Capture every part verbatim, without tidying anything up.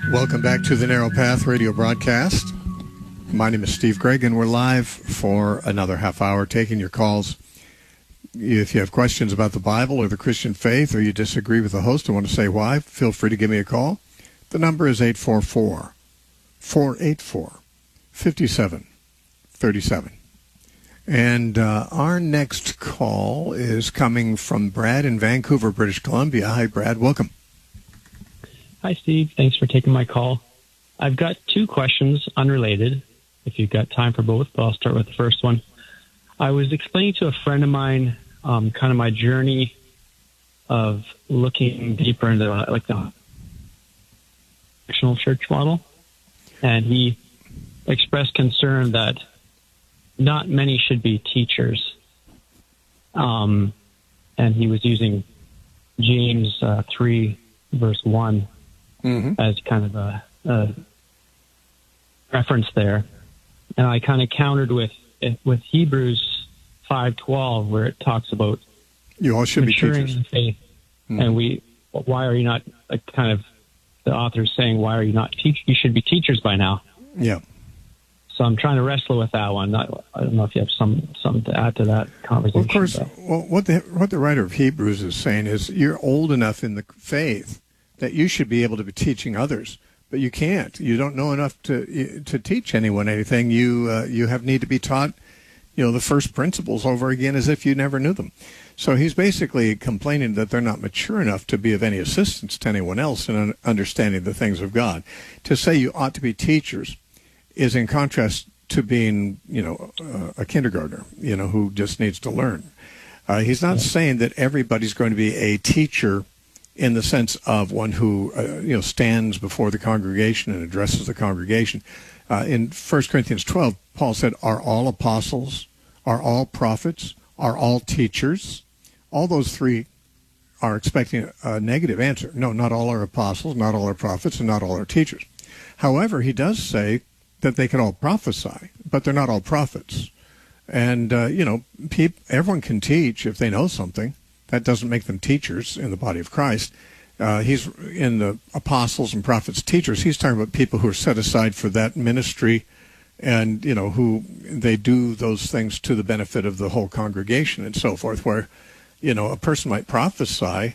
Welcome back to the Narrow Path radio broadcast. My name is Steve Gregg, and we're live for another half hour taking your calls. If you have questions about the Bible or the Christian faith, or you disagree with the host and want to say why, feel free to give me a call. The number is eight four four, four eight four, five seven three seven. And uh, our next call is coming from Brad in Vancouver, British Columbia. Hi, Brad. Welcome. Hi, Steve. Thanks for taking my call. I've got two questions unrelated, if you've got time for both, but I'll start with the first one. I was explaining to a friend of mine um, kind of my journey of looking deeper into uh, like the traditional church model, and he expressed concern that not many should be teachers. Um, and he was using James uh, three, verse one. Mm-hmm. As kind of a, a reference there. And I kind of countered with with Hebrews five twelve, where it talks about you all should maturing be teachers. in faith. Mm-hmm. And we, why are you not, like, kind of, the author's saying, why are you not teach? You should be teachers by now. Yeah. So I'm trying to wrestle with that one. Not, I don't know if you have some something to add to that conversation. Well, of course, about. well, what the what the writer of Hebrews is saying is you're old enough in the faith that you should be able to be teaching others, but you can't. You don't know enough to to teach anyone anything. You uh, you have need to be taught, you know, the first principles over again as if you never knew them. So he's basically complaining that they're not mature enough to be of any assistance to anyone else in understanding the things of God. To say you ought to be teachers is in contrast to being, you know, uh, a kindergartner, you know, who just needs to learn. Uh, he's not saying that everybody's going to be a teacher in the sense of one who, uh, you know, stands before the congregation and addresses the congregation. Uh, in First Corinthians twelve, Paul said, are all apostles, are all prophets, are all teachers? All those three are expecting a negative answer. No, not all are apostles, not all are prophets, and not all are teachers. However, he does say that they can all prophesy, but they're not all prophets. And, uh, you know, peop- everyone can teach if they know something. That doesn't make them teachers in the body of Christ. Uh, he's in the apostles and prophets, teachers. He's talking about people who are set aside for that ministry, and you know who they do those things to the benefit of the whole congregation and so forth. Where, you know, a person might prophesy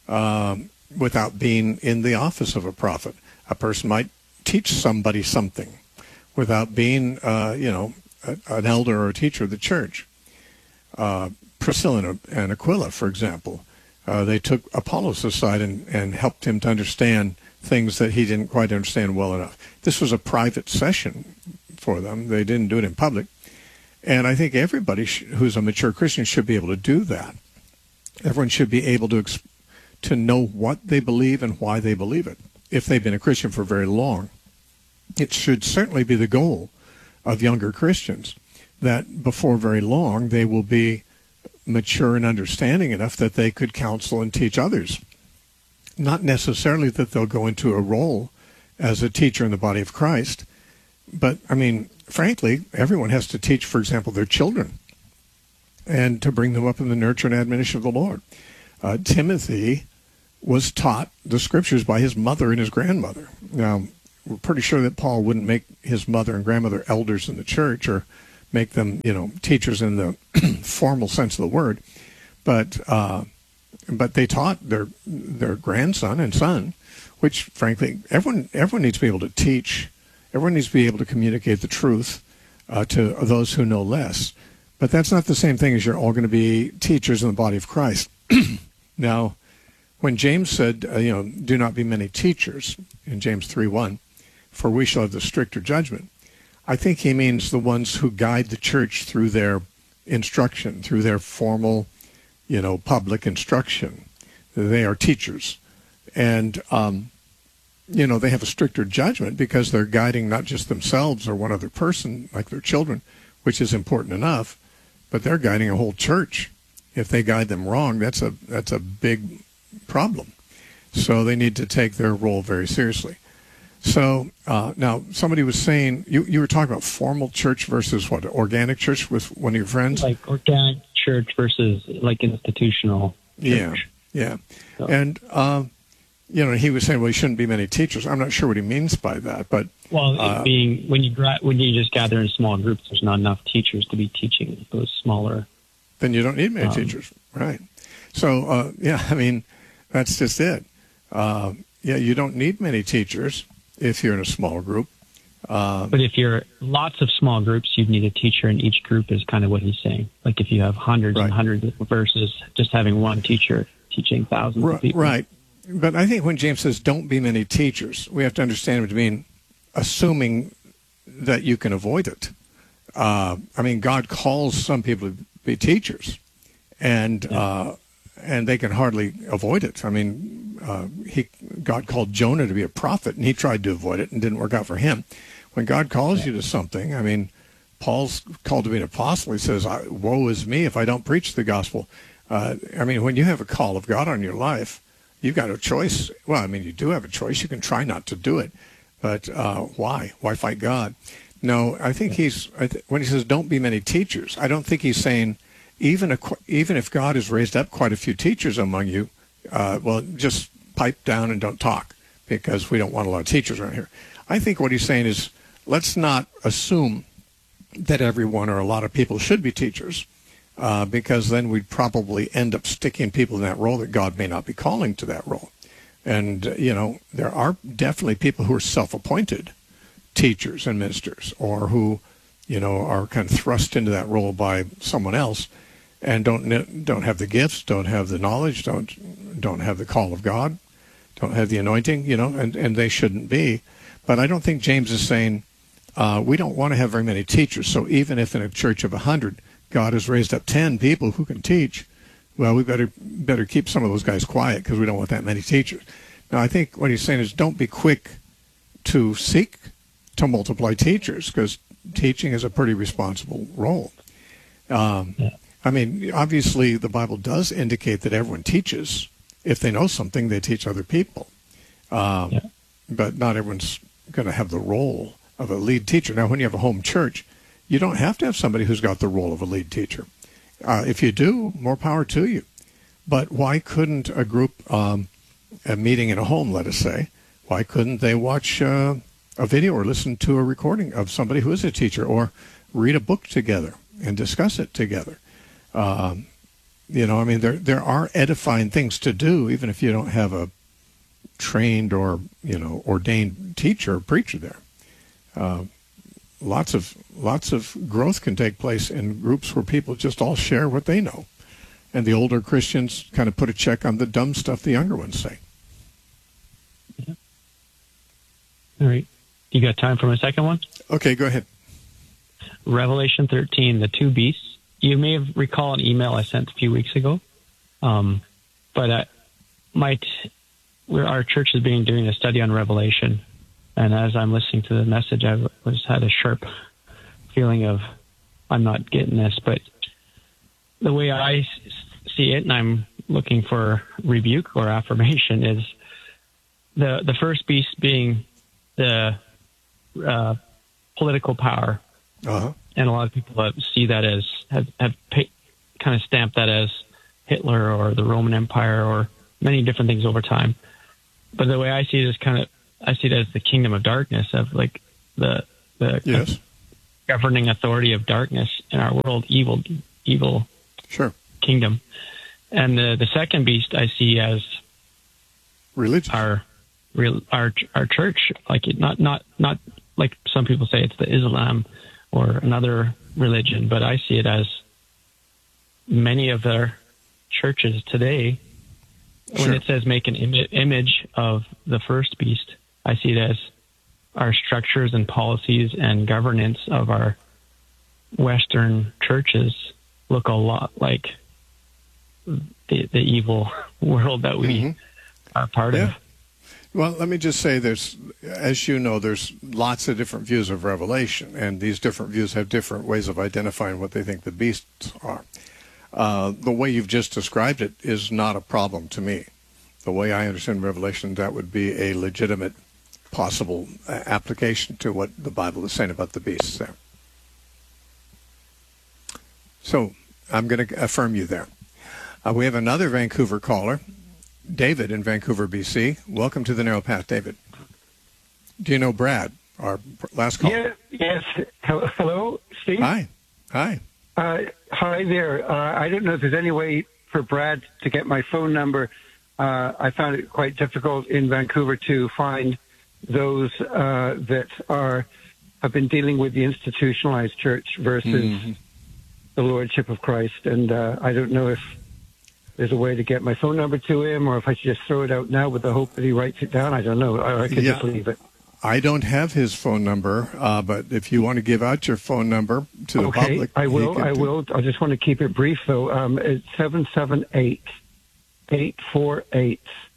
um, without being in the office of a prophet. A person might teach somebody something without being, uh, you know, a, an elder or a teacher of the church. Uh, Priscilla and Aquila, for example, uh, they took Apollos aside and, and helped him to understand things that he didn't quite understand well enough. This was a private session for them. They didn't do it in public. And I think everybody sh- who's a mature Christian should be able to do that. Everyone should be able to exp- to know what they believe and why they believe it. If they've been a Christian for very long, it should certainly be the goal of younger Christians that before very long they will be mature and understanding enough that they could counsel and teach others. Not necessarily that they'll go into a role as a teacher in the body of Christ, but, I mean, frankly, everyone has to teach, for example, their children and to bring them up in the nurture and admonition of the Lord. Uh, Timothy was taught the scriptures by his mother and his grandmother. Now, we're pretty sure that Paul wouldn't make his mother and grandmother elders in the church or make them, you know, teachers in the formal sense of the word, but uh, but they taught their their grandson and son, which frankly everyone everyone needs to be able to teach. Everyone needs to be able to communicate the truth uh, to those who know less. But that's not the same thing as you're all going to be teachers in the body of Christ. Now, when James said, uh, you know, do not be many teachers in James three one, for we shall have the stricter judgment. I think he means the ones who guide the church through their instruction, through their formal, you know, public instruction. They are teachers. And, um, you know, they have a stricter judgment because they're guiding not just themselves or one other person, like their children, which is important enough, but they're guiding a whole church. If they guide them wrong, that's a that's a big problem. So they need to take their role very seriously. So uh, now somebody was saying, you, you were talking about formal church versus what, organic church with one of your friends? Like organic church versus like institutional church. Yeah, yeah. So. And, uh, you know, he was saying, well, he shouldn't be many teachers. I'm not sure what he means by that, but well, uh, being when you gra- when you just gather in small groups, there's not enough teachers to be teaching those smaller. Then you don't need many um, teachers, right? So, uh, yeah, I mean, that's just it. Uh, yeah, you don't need many teachers if you're in a small group. Uh, but if you're lots of small groups, you'd need a teacher in each group is kind of what he's saying. Like if you have hundreds right. and hundreds of verses, just having one teacher teaching thousands right, of people. Right. But I think when James says don't be many teachers, we have to understand it to mean assuming that you can avoid it. Uh, I mean, God calls some people to be teachers, and yeah. uh, and they can hardly avoid it. I mean, uh, he God called Jonah to be a prophet, and he tried to avoid it, and didn't work out for him. When God calls yeah. you to something, I mean, Paul's called to be an apostle. He says, "Woe is me if I don't preach the gospel." Uh, I mean, when you have a call of God on your life, you've got a choice. Well, I mean, you do have a choice. You can try not to do it, but uh, why? Why fight God? No, I think he's I th- when he says don't be many teachers, I don't think he's saying even a, even if God has raised up quite a few teachers among you, uh, well, just pipe down and don't talk because we don't want a lot of teachers around here. I think what he's saying is let's not assume that everyone or a lot of people should be teachers, uh, because then we'd probably end up sticking people in that role that God may not be calling to that role. And, uh, you know, there are definitely people who are self-appointed teachers and ministers, or who, you know, are kind of thrust into that role by someone else and don't don't have the gifts, don't have the knowledge, don't don't have the call of God, don't have the anointing, you know, and, and they shouldn't be. But I don't think James is saying uh, we don't want to have very many teachers. So even if in a church of a hundred, God has raised up ten people who can teach, well, we better better keep some of those guys quiet because we don't want that many teachers. Now, I think what he's saying is don't be quick to seek to multiply teachers, because teaching is a pretty responsible role. Um, yeah. I mean, obviously, the Bible does indicate that everyone teaches. If they know something, they teach other people. Um, yeah. But not everyone's going to have the role of a lead teacher. Now, when you have a home church, you don't have to have somebody who's got the role of a lead teacher. Uh, if you do, more power to you. But why couldn't a group, um, a meeting in a home, let us say, why couldn't they watch uh, a video or listen to a recording of somebody who is a teacher, or read a book together and discuss it together? Um, you know, I mean, there there are edifying things to do, even if you don't have a trained or, you know, ordained teacher or preacher there. Uh, lots of lots of growth can take place in groups where people just all share what they know. And the older Christians kind of put a check on the dumb stuff the younger ones say. Yeah. All right. You got time for my second one? Okay, go ahead. Revelation thirteen, the two beasts. You may have recall an email I sent a few weeks ago. Um, but I, my t- we're, our church has been doing a study on Revelation. And as I'm listening to the message, I was had a sharp feeling of, I'm not getting this. But the way I s- see it, and I'm looking for rebuke or affirmation, is the the first beast being the uh, political power. Uh-huh. And a lot of people have, see that as, have, have pay, kind of stamped that as Hitler or the Roman Empire or many different things over time. But the way I see it is kind of, I see it as the kingdom of darkness, of like the the yes. governing authority of darkness in our world, evil, evil sure. kingdom. And the, the second beast I see as religion, our our our church, like it, not not not like some people say it's the Islam or another religion, but I see it as many of their churches today. When sure. it says make an Im- image of the first beast, I see it as our structures and policies and governance of our Western churches look a lot like the, the evil world that we mm-hmm. are part yeah. of. Well, let me just say there's, as you know, there's lots of different views of Revelation, and these different views have different ways of identifying what they think the beasts are. Uh, the way you've just described it is not a problem to me. The way I understand Revelation, that would be a legitimate possible application to what the Bible is saying about the beasts there. So I'm going to affirm you there. Uh, we have another Vancouver caller. David in Vancouver, B C. Welcome to the Narrow Path, David. Do you know Brad, our last call? Yeah, yes. Hello, Steve. Hi. Hi. Uh, hi there. Uh, I don't know if there's any way for Brad to get my phone number. Uh, I found it quite difficult in Vancouver to find those uh, that are have been dealing with the institutionalized church versus mm-hmm. the Lordship of Christ. And uh, I don't know if there's a way to get my phone number to him, or if I should just throw it out now with the hope that he writes it down. I don't know. Or I could yeah. just leave it. I don't have his phone number, uh, but if you want to give out your phone number to the okay, public, I will. I will. I just want to keep it brief, though. Um, it's seven seven eight, eight four eight,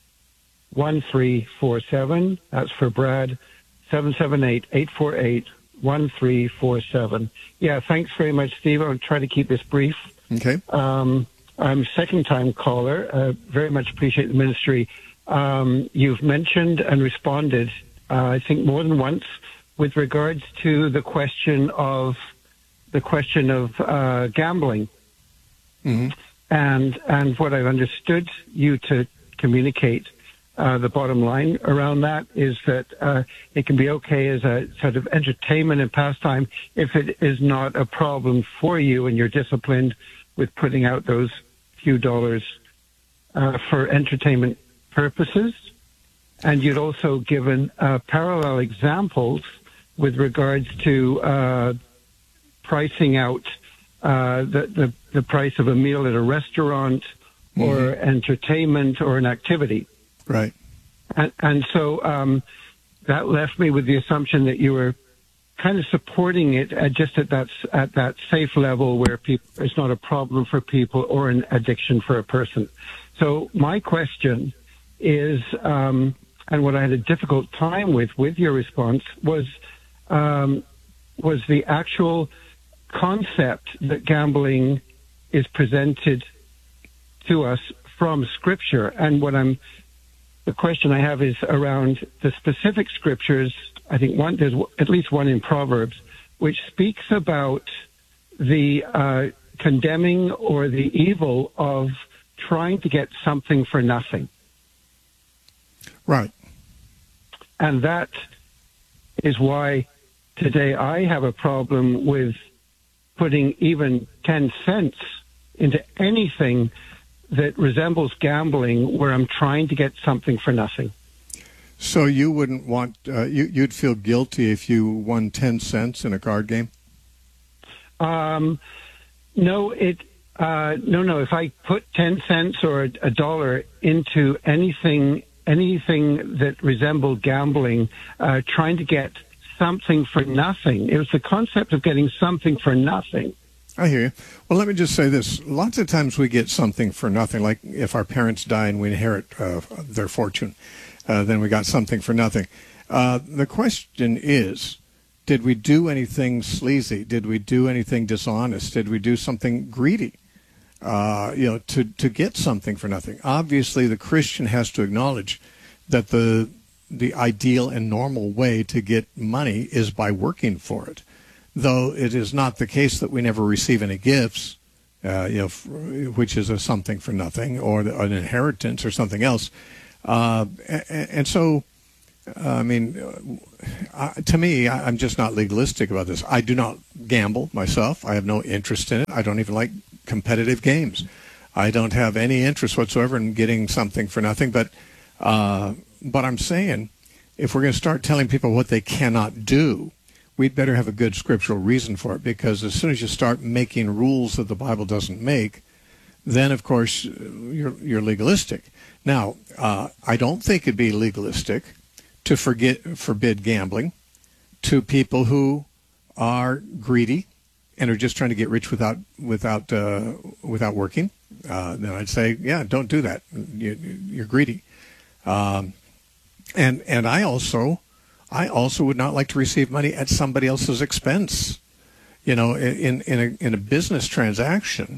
one three four seven. That's for Brad. seven seven eight, eight four eight, one three four seven. Yeah, thanks very much, Steve. I'll try to keep this brief. Okay. Um, I'm a second-time caller. Uh, very much appreciate the ministry. Um, you've mentioned and responded Uh, I think more than once, with regards to the question of the question of uh, gambling, mm-hmm. and and what I've understood you to communicate. Uh, the bottom line around that is that uh, it can be okay as a sort of entertainment and pastime if it is not a problem for you and you're disciplined with putting out those few dollars uh, for entertainment purposes. And you'd also given uh, parallel examples with regards to uh, pricing out uh, the, the, the price of a meal at a restaurant mm-hmm. or entertainment or an activity. Right. And, and so um, that left me with the assumption that you were kind of supporting it at just at that, at that safe level where people, it's not a problem for people or an addiction for a person. So my question is... Um, and what I had a difficult time with, with your response, was um, was the actual concept that gambling is presented to us from Scripture. And what I'm, the question I have is around the specific Scriptures. I think one, there's at least one in Proverbs, which speaks about the uh, condemning or the evil of trying to get something for nothing. Right. And that is why today I have a problem with putting even ten cents into anything that resembles gambling where I'm trying to get something for nothing. So you wouldn't want, uh, you, you'd feel guilty if you won ten cents in a card game? Um, no, it, uh, no, no. If I put ten cents or a, a dollar into anything anything that resembled gambling, uh, trying to get something for nothing. It was the concept of getting something for nothing. I hear you. Well, let me just say this. Lots of times we get something for nothing, like if our parents die and we inherit uh, their fortune, uh, then we got something for nothing. Uh, the question is, did we do anything sleazy? Did we do anything dishonest? Did we do something greedy? Uh, you know, to, to get something for nothing. Obviously, the Christian has to acknowledge that the the ideal and normal way to get money is by working for it, though it is not the case that we never receive any gifts, uh, you know, f- which is a something for nothing, or the, an inheritance or something else. Uh, and, and so, uh, I mean, uh, to me, I, I'm just not legalistic about this. I do not gamble myself. I have no interest in it. I don't even like competitive games. I don't have any interest whatsoever in getting something for nothing. But uh, but I'm saying, if we're going to start telling people what they cannot do, we'd better have a good scriptural reason for it. Because as soon as you start making rules that the Bible doesn't make, then of course you're you're legalistic. Now, uh, I don't think it'd be legalistic to forget forbid gambling to people who are greedy and are just trying to get rich without without uh, without working. Uh, then I'd say, yeah, don't do that. You, you're greedy. Um, and and I also I also would not like to receive money at somebody else's expense. You know, in in a in a business transaction,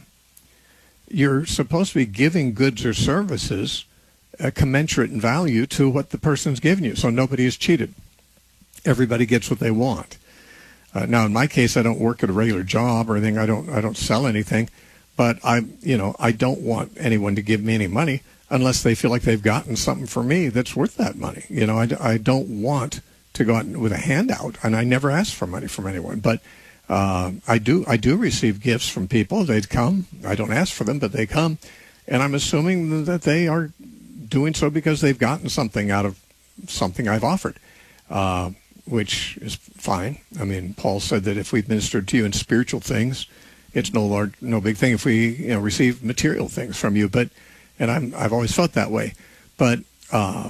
you're supposed to be giving goods or services uh, commensurate in value to what the person's giving you. So nobody is cheated. Everybody gets what they want. Uh, now, in my case, I don't work at a regular job or anything. I don't I don't sell anything, but I you know I don't want anyone to give me any money unless they feel like they've gotten something for me that's worth that money. You know, I, I don't want to go out with a handout, and I never ask for money from anyone. But uh, I do I do receive gifts from people. They'd come. I don't ask for them, but they come. And I'm assuming that they are doing so because they've gotten something out of something I've offered, uh, which is fine. I mean, Paul said that if we've ministered to you in spiritual things, it's no large, no big thing if we you know, receive material things from you. But and I'm, I've always felt that way. But uh,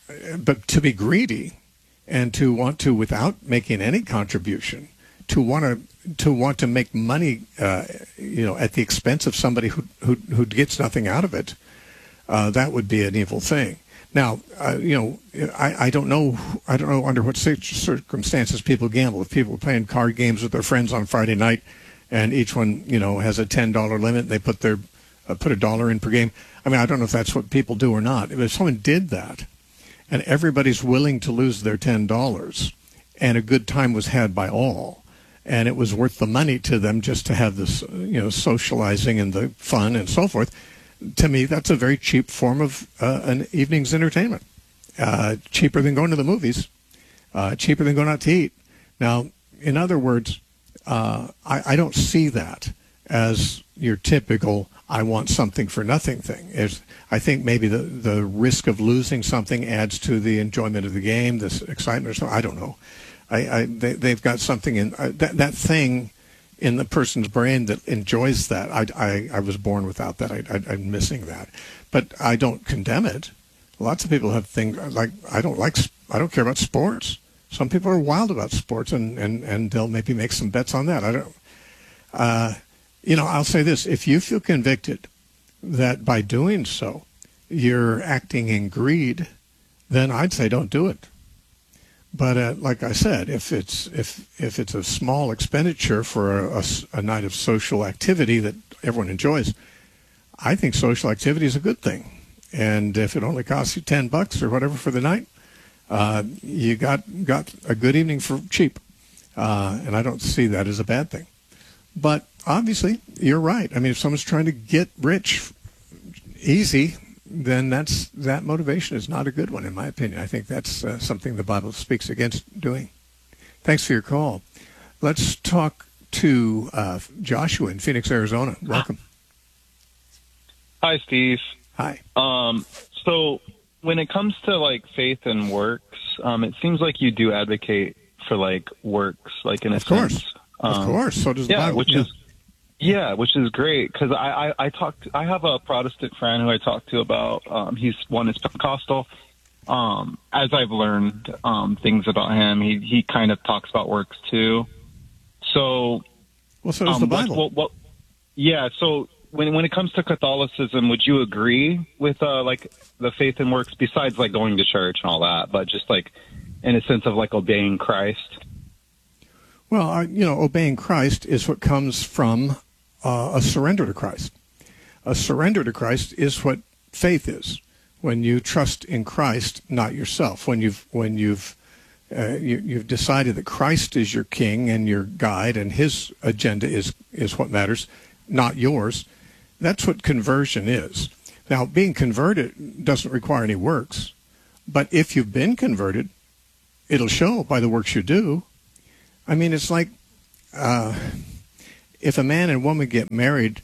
but to be greedy and to want to, without making any contribution, to want to to want to make money, uh, you know, at the expense of somebody who who, who gets nothing out of it, uh, that would be an evil thing. Now, uh, you know, I, I don't know I don't know under what circumstances people gamble. If people are playing card games with their friends on Friday night, and each one, you know, has a ten dollar limit, they put their uh, put a dollar in per game. I mean, I don't know if that's what people do or not. If someone did that, and everybody's willing to lose their ten dollars, and a good time was had by all, and it was worth the money to them just to have this, you know, socializing and the fun and so forth, to me, that's a very cheap form of uh, an evening's entertainment. Uh, cheaper than going to the movies, uh, cheaper than going out to eat. Now, in other words, uh, I, I don't see that as your typical I want something for nothing thing. Is I think maybe the, the risk of losing something adds to the enjoyment of the game, this excitement or something. I don't know. I, I they, they've got something in uh, that that thing in the person's brain that enjoys that. I, I, I was born without that. I, I, I'm missing that, but I don't condemn it. Lots of people have things like I don't like. I don't care about sports. Some people are wild about sports, and, and, and they'll maybe make some bets on that. I don't. Uh, You know, I'll say this. If you feel convicted that by doing so you're acting in greed, then I'd say don't do it. But uh, like I said, if it's if if it's a small expenditure for a, a, a night of social activity that everyone enjoys, I think social activity is a good thing. And if it only costs you ten bucks or whatever for the night, uh, you got got a good evening for cheap. Uh, and I don't see that as a bad thing. But obviously, you're right. I mean, if someone's trying to get rich easy, then that's that motivation is not a good one, in my opinion. I think that's uh, something the Bible speaks against doing. Thanks for your call. Let's talk to uh, Joshua in Phoenix, Arizona. Welcome. Hi, Steve. Hi. Um, so when it comes to, like, faith and works, um, it seems like you do advocate for, like, works, like, in a Of course. sense. Of Um, course, so does the yeah, Bible. which yeah. is yeah, which is great because I, I I talked. I have a Protestant friend who I talk to about. Um, he's one is Pentecostal. Um, as I've learned um, things about him, he he kind of talks about works too. So, well, so does um, the what- Bible. What, what, yeah. So when when it comes to Catholicism, would you agree with uh, like the faith and works besides like going to church and all that, but just like in a sense of like obeying Christ? Well, I, you know, obeying Christ is what comes from uh, a surrender to Christ. A surrender to Christ is what faith is. When you trust in Christ, not yourself. When you've when you've uh, you, you've decided that Christ is your King and your guide, and His agenda is is what matters, not yours. That's what conversion is. Now, being converted doesn't require any works, but if you've been converted, it'll show by the works you do. I mean, it's like uh, if a man and woman get married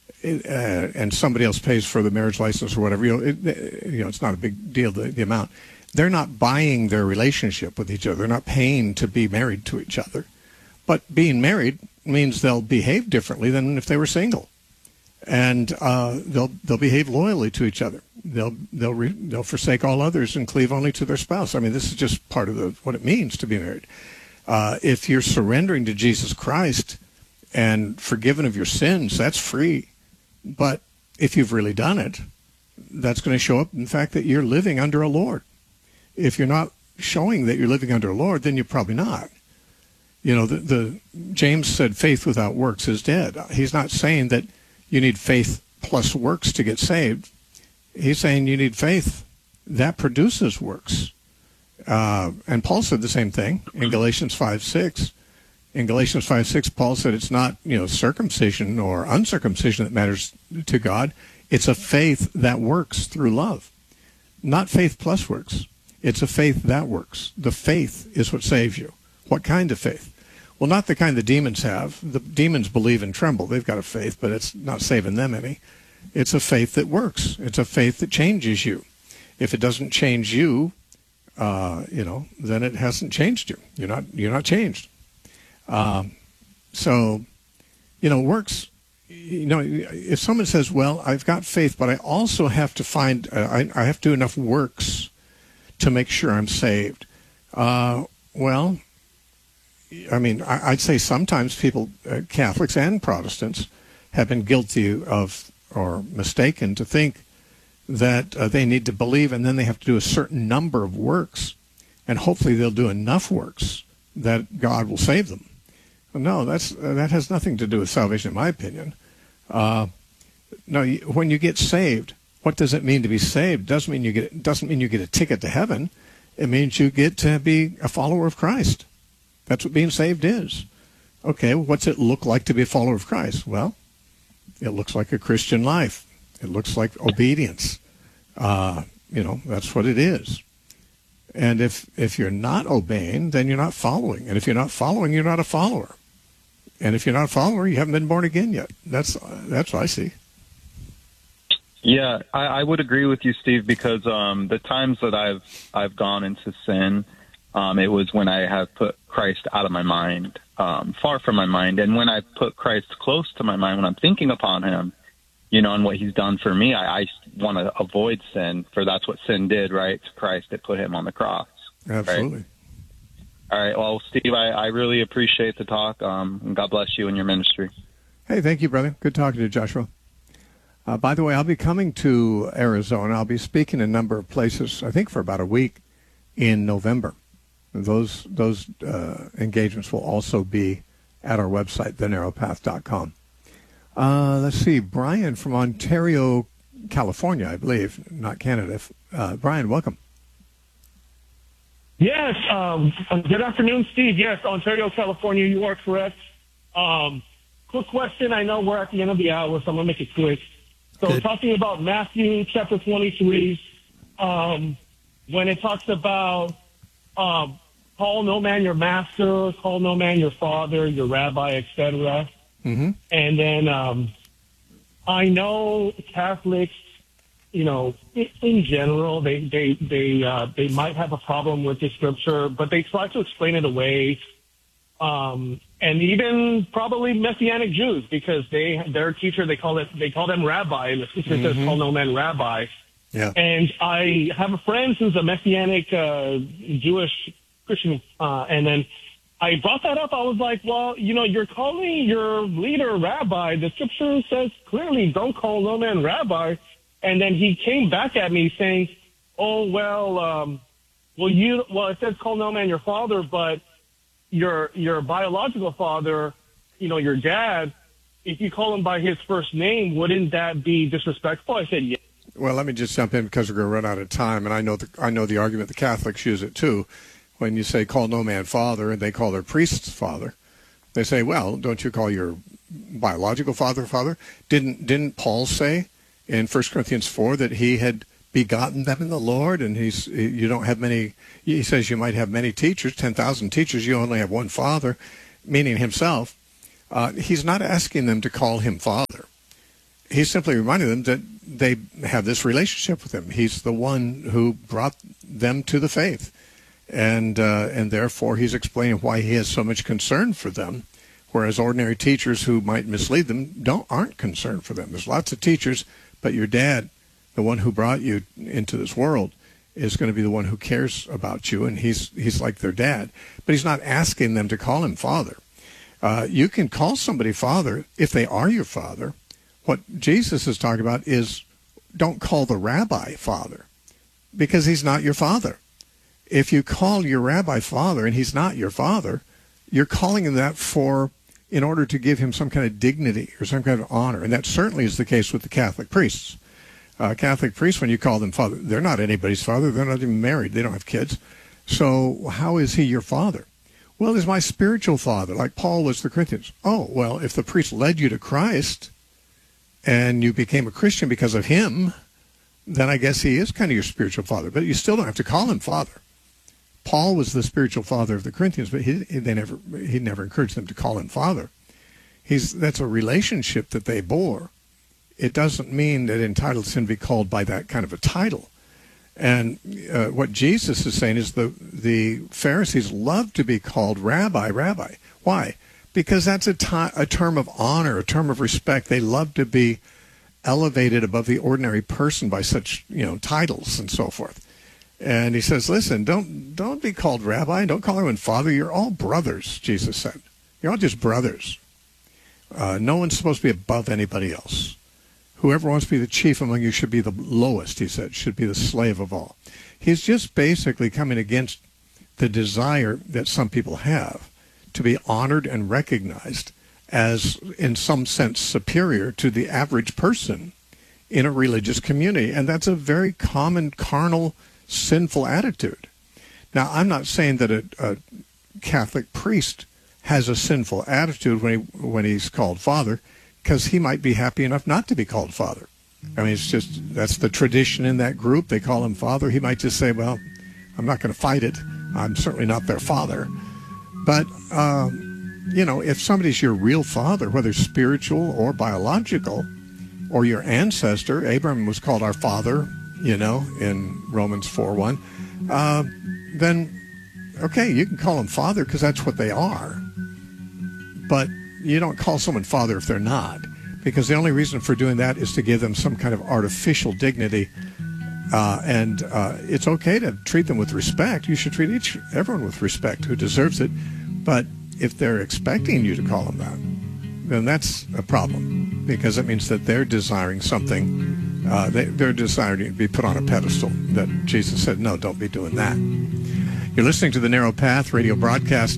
uh, and somebody else pays for the marriage license or whatever, you know, it, you know, it's not a big deal, the, the amount. They're not buying their relationship with each other. They're not paying to be married to each other. But being married means they'll behave differently than if they were single. And uh, they'll they'll behave loyally to each other. They'll they'll re, they'll forsake all others and cleave only to their spouse. I mean, this is just part of the, what it means to be married. Uh, if you're surrendering to Jesus Christ and forgiven of your sins, that's free. But if you've really done it, that's going to show up in the fact that you're living under a Lord. If you're not showing that you're living under a Lord, then you're probably not. You know, the, the James said faith without works is dead. He's not saying that you need faith plus works to get saved. He's saying you need faith that produces works. Uh, and Paul said the same thing in Galatians five six. In Galatians five six, Paul said it's not, you know, circumcision or uncircumcision that matters to God. It's a faith that works through love, not faith plus works. It's a faith that works. The faith is what saves you. What kind of faith? Well, not the kind the demons have. The demons believe and tremble. They've got a faith, but it's not saving them any. It's a faith that works. It's a faith that changes you. If it doesn't change you, uh, you know, then it hasn't changed you. You're not. You're not changed. Um, so, you know, works. You know, if someone says, "Well, I've got faith, but I also have to find. Uh, I, I have to do enough works to make sure I'm saved." Uh, well, I mean, I, I'd say sometimes people, uh, Catholics and Protestants, have been guilty of or mistaken to think that uh, they need to believe and then they have to do a certain number of works, and hopefully they'll do enough works that God will save them. No, that's uh, that has nothing to do with salvation, in my opinion. Uh, no, you, when you get saved, what does it mean to be saved? Doesn't mean you get doesn't mean you get a ticket to heaven. It means you get to be a follower of Christ. That's what being saved is. Okay, well, what's it look like to be a follower of Christ? Well, it looks like a Christian life. It looks like obedience. Uh, you know, that's what it is. And if if you're not obeying, then you're not following. And if you're not following, you're not a follower. And if you're not a follower, you haven't been born again yet. That's that's what I see. Yeah, I, I would agree with you, Steve, because um, the times that I've I've gone into sin, um, it was when I have put Christ out of my mind, um, far from my mind, and when I put Christ close to my mind, when I'm thinking upon Him, you know, and what He's done for me, I, I want to avoid sin, for that's what sin did, right? To Christ, it put Him on the cross. Absolutely. Right? All right. Well, Steve, I, I really appreciate the talk. Um, and God bless you and your ministry. Hey, thank you, brother. Good talking to you, Joshua. Uh, by the way, I'll be coming to Arizona. I'll be speaking in a number of places, I think for about a week in November. Those those uh, engagements will also be at our website, the narrow path dot com. Uh, let's see. Brian from Ontario, California, I believe, not Canada. Uh, Brian, welcome. Yes. Um, good afternoon, Steve. Yes, Ontario, California, you are correct. Um, quick question. I know we're at the end of the hour, so I'm going to make it quick. So Good. Talking about Matthew chapter twenty-three, um, when it talks about um, call no man your master, call no man your father, your rabbi, et cetera. Mm-hmm. And then um, I know Catholics, you know, in, in general, they they they uh, they might have a problem with the scripture, but they try to explain it away. Um, and even probably Messianic Jews, because they their teacher they call it they call them rabbi, and the scripture mm-hmm. says call no man rabbi. Yeah. And I have a friend who's a Messianic uh, Jewish Christian, uh, and then I brought that up. I was like, well, you know, you're calling your leader rabbi. The scripture says clearly, don't call no man rabbi. And then he came back at me saying, oh, well, um, well, you, well, it says call no man your father, but your, your biological father, you know, your dad, if you call him by his first name, wouldn't that be disrespectful? I said, yeah. Well, let me just jump in because we're going to run out of time. And I know the, I know the argument the Catholics use it too. When you say call no man father and they call their priest's father, they say, well, don't you call your biological father father? Didn't, didn't Paul say in First Corinthians four that he had begotten them in the Lord, and he's you don't have many. He says you might have many teachers, ten thousand teachers. You only have one Father, meaning Himself. Uh, he's not asking them to call Him Father. He's simply reminding them that they have this relationship with Him. He's the one who brought them to the faith, and uh, and therefore He's explaining why He has so much concern for them. Whereas ordinary teachers who might mislead them don't aren't concerned for them. There's lots of teachers. But your dad, the one who brought you into this world, is going to be the one who cares about you, and he's he's like their dad. But he's not asking them to call him father. Uh, you can call somebody father if they are your father. What Jesus is talking about is don't call the rabbi father, because he's not your father. If you call your rabbi father and he's not your father, you're calling him that for in order to give him some kind of dignity or some kind of honor. And that certainly is the case with the Catholic priests. Uh, Catholic priests, when you call them father, they're not anybody's father. They're not even married. They don't have kids. So how is he your father? Well, he's my spiritual father, like Paul was the Corinthians. Oh, well, if the priest led you to Christ and you became a Christian because of him, then I guess he is kind of your spiritual father. But you still don't have to call him father. Paul was the spiritual father of the Corinthians, but he, they never, he never encouraged them to call him father. He's, that's a relationship that they bore. It doesn't mean that it entitles him to be called by that kind of a title. And uh, what Jesus is saying is the, the Pharisees love to be called rabbi, rabbi. Why? Because that's a, ti- a term of honor, a term of respect. They love to be elevated above the ordinary person by such, you know, titles and so forth. And he says, listen, don't don't be called rabbi. Don't call anyone father. You're all brothers, Jesus said. You're all just brothers. Uh, no one's supposed to be above anybody else. Whoever wants to be the chief among you should be the lowest, he said, should be the slave of all. He's just basically coming against the desire that some people have to be honored and recognized as, in some sense, superior to the average person in a religious community. And that's a very common, carnal, sinful attitude. Now, I'm not saying that a, a Catholic priest has a sinful attitude when he when he's called father, because he might be happy enough not to be called father. I mean, it's just, that's the tradition in that group. They call him father. He might just say, well, I'm not going to fight it. I'm certainly not their father. But, um, you know, if somebody's your real father, whether spiritual or biological, or your ancestor, Abraham was called our father, you know, in Romans four one, uh, then, okay, you can call them father because that's what they are. But you don't call someone father if they're not, because the only reason for doing that is to give them some kind of artificial dignity. Uh, and uh, it's okay to treat them with respect. You should treat each everyone with respect who deserves it. But if they're expecting you to call them that, then that's a problem, because it means that they're desiring something. Uh, they, they're desiring to be put on a pedestal that Jesus said, no, don't be doing that. You're listening to the Narrow Path radio broadcast.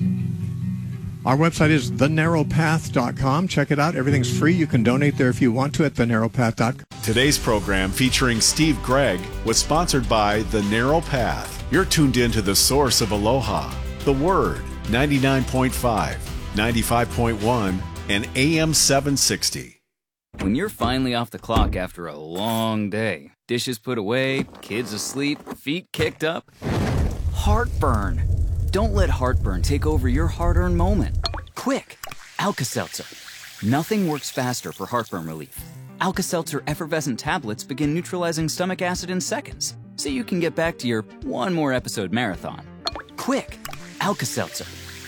Our website is the narrow path dot com. Check it out. Everything's free. You can donate there if you want to at the narrow path dot com. Today's program featuring Steve Gregg was sponsored by The Narrow Path. You're tuned in to the source of Aloha, The Word, ninety-nine point five, ninety-five point one, and A M seven sixty. When you're finally off the clock after a long day, dishes put away, kids asleep, feet kicked up, heartburn. Don't let heartburn take over your hard-earned moment. Quick, Alka-Seltzer. Nothing works faster for heartburn relief. Alka-Seltzer effervescent tablets begin neutralizing stomach acid in seconds, so you can get back to your one more episode marathon. Quick, Alka-Seltzer.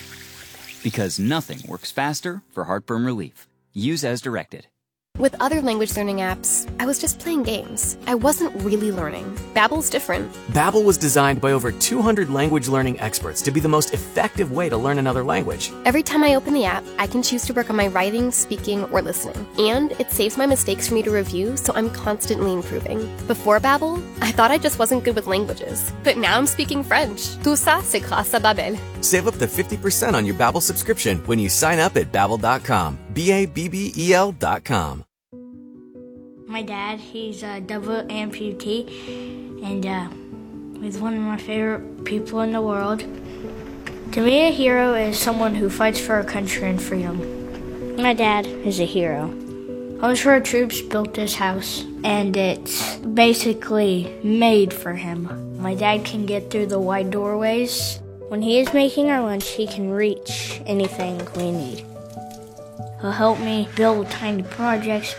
Because nothing works faster for heartburn relief. Use as directed. With other language learning apps, I was just playing games. I wasn't really learning. Babbel's different. Babbel was designed by over two hundred language learning experts to be the most effective way to learn another language. Every time I open the app, I can choose to work on my writing, speaking, or listening. And it saves my mistakes for me to review, so I'm constantly improving. Before Babbel, I thought I just wasn't good with languages. But now I'm speaking French. Tout ça, c'est grâce à Babbel. Save up to fifty percent on your Babbel subscription when you sign up at babbel dot com. B A B B E L dot com. My dad, he's a double amputee, and uh, he's one of my favorite people in the world. To me, a hero is someone who fights for our country and freedom. My dad is a hero. All of our troops built this house, and it's basically made for him. My dad can get through the wide doorways. When he is making our lunch, he can reach anything we need. He'll help me build tiny projects.